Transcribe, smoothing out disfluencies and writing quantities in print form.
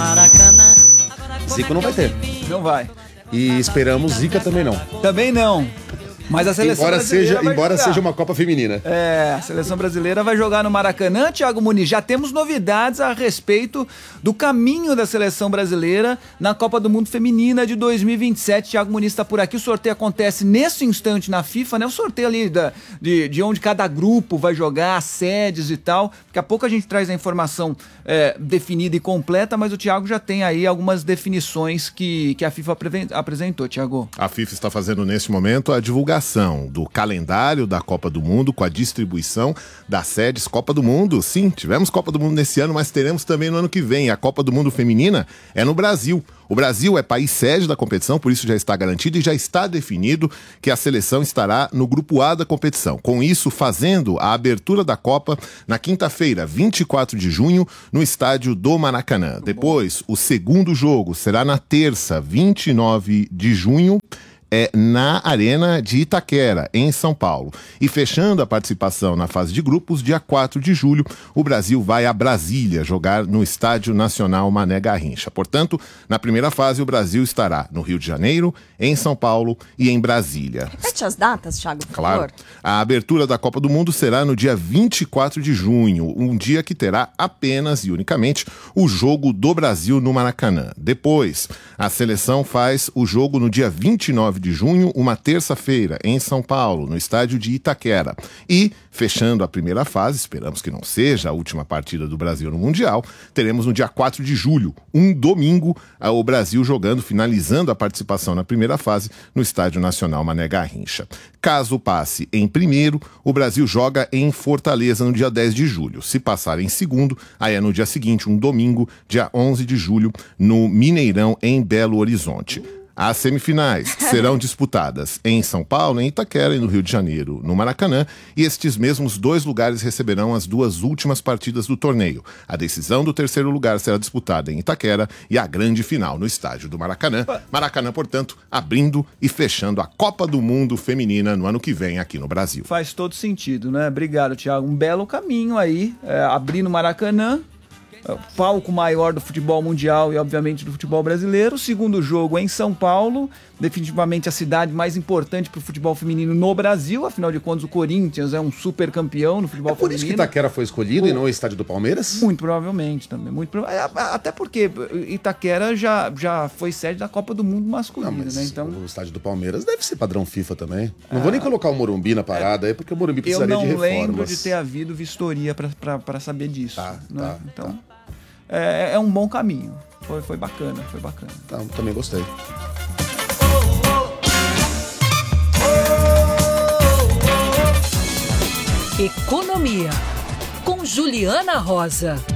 Zico não vai ter. Não vai. E esperamos Zica também não. Também não. Mas a seleção brasileira Embora seja uma Copa Feminina. A seleção brasileira vai jogar no Maracanã. Thiago Muniz, já temos novidades a respeito do caminho da seleção brasileira na Copa do Mundo Feminina de 2027. Thiago Muniz está por aqui. O sorteio acontece nesse instante na FIFA, né? O sorteio ali de onde cada grupo vai jogar, as sedes e tal. Daqui a pouco a gente traz a informação definida e completa, mas o Thiago já tem aí algumas definições que a FIFA apresentou, Thiago. A FIFA está fazendo nesse momento a divulgação do calendário da Copa do Mundo com a distribuição das sedes Copa do Mundo. Sim, tivemos Copa do Mundo nesse ano, mas teremos também no ano que vem. A Copa do Mundo Feminina é no Brasil. O Brasil é país sede da competição, por isso já está garantido e já está definido que a seleção estará no grupo A da competição. Com isso, fazendo a abertura da Copa na quinta-feira, 24 de junho, no estádio do Maracanã. Depois, o segundo jogo será na terça, 29 de junho, na Arena de Itaquera, em São Paulo. E fechando a participação na fase de grupos, dia 4 de julho, o Brasil vai a Brasília jogar no Estádio Nacional Mané Garrincha. Portanto, na primeira fase, o Brasil estará no Rio de Janeiro, em São Paulo e em Brasília. Repete as datas, Thiago, por Claro. favor. A abertura da Copa do Mundo será no dia 24 de junho, um dia que terá apenas e unicamente o jogo do Brasil no Maracanã. Depois, a seleção faz o jogo no dia 29 de junho, uma terça-feira, em São Paulo, no estádio de Itaquera. E, fechando a primeira fase, esperamos que não seja a última partida do Brasil no Mundial, teremos no dia 4 de julho, um domingo, o Brasil jogando, finalizando a participação na primeira fase, no Estádio Nacional Mané Garrincha. Caso passe em primeiro, o Brasil joga em Fortaleza no dia 10 de julho. Se passar em segundo, aí é no dia seguinte, um domingo, dia 11 de julho, no Mineirão, em Belo Horizonte. As semifinais serão disputadas em São Paulo, em Itaquera e no Rio de Janeiro, no Maracanã, e estes mesmos dois lugares receberão as duas últimas partidas do torneio. A decisão do terceiro lugar será disputada em Itaquera e a grande final no estádio do Maracanã. Maracanã, portanto, abrindo e fechando a Copa do Mundo Feminina no ano que vem aqui no Brasil. Faz todo sentido, né? Obrigado, Thiago. Um belo caminho aí, abrir no Maracanã, palco maior do futebol mundial e, obviamente, do futebol brasileiro. O segundo jogo é em São Paulo, definitivamente a cidade mais importante para o futebol feminino no Brasil. Afinal de contas, o Corinthians é um super campeão no futebol feminino. Por isso que Itaquera foi escolhido e não o estádio do Palmeiras? Muito provavelmente também. Até porque Itaquera já foi sede da Copa do Mundo masculino, né? Então, o estádio do Palmeiras deve ser padrão FIFA também. Não vou nem colocar o Morumbi na parada aí, porque o Morumbi precisaria de reformas. Eu não lembro de ter havido vistoria para saber disso. Né? Então, tá. É um bom caminho. Foi bacana, foi bacana. Tá, também gostei. Economia, com Juliana Rosa.